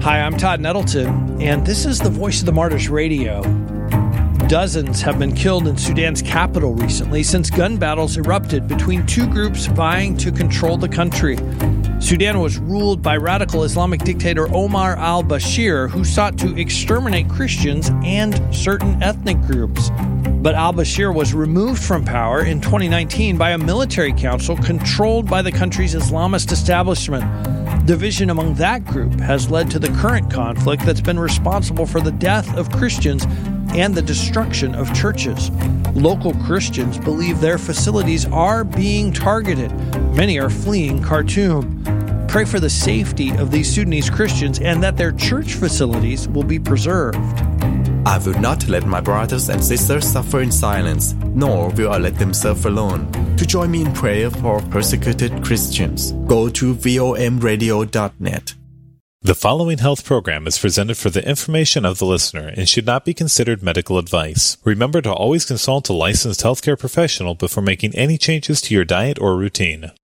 Hi, I'm Todd Nettleton, and this is the Voice of the Martyrs Radio. Dozens have been killed in Sudan's capital recently since gun battles erupted between two groups vying to control the country. Sudan was ruled by radical Islamic dictator Omar al-Bashir, who sought to exterminate Christians and certain ethnic groups. But al-Bashir was removed from power in 2019 by a military council controlled by the country's Islamist establishment. Division among that group has led to the current conflict that's been responsible for the death of Christians and the destruction of churches. Local Christians believe their facilities are being targeted. Many are fleeing Khartoum. Pray for the safety of these Sudanese Christians and that their church facilities will be preserved. I will not let my brothers and sisters suffer in silence, nor will I let them suffer alone. To join me in prayer for persecuted Christians, go to vomradio.net. The following health program is presented for the information of the listener and should not be considered medical advice. Remember to always consult a licensed healthcare professional before making any changes to your diet or routine.